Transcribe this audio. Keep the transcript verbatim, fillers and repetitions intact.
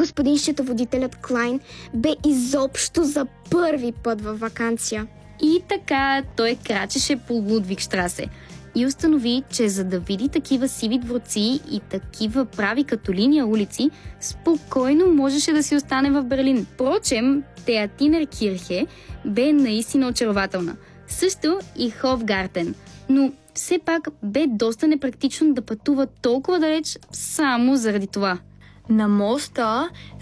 Господин счетоводителят Клайн бе изобщо за първи път във ваканция. И така той крачеше по Лудвигштрасе и установи, че за да види такива сиви дворци и такива прави като линия улици, спокойно можеше да си остане в Берлин. Впрочем, Театинер Кирхе бе наистина очарователна. Също и Хофгартен. Но все пак бе доста непрактично да пътува толкова далеч само заради това. На моста